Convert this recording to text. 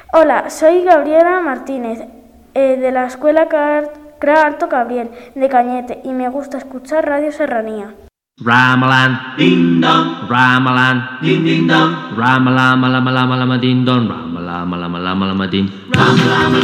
Hola, soy Gabriela Martínez, de la Escuela CRA Alto Cabriel, de Cañete, y me gusta escuchar Radio Serranía. Ramalan, ding dong, Ramalan, ding ding dong, Ramalama lama lama lama ding dong, Ramalama lama lama lama ding, Ramalama